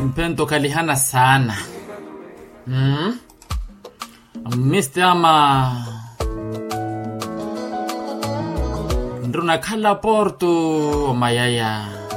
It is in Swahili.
mpento kalihana sana. Mr. ama ndruna khala portu mayaya.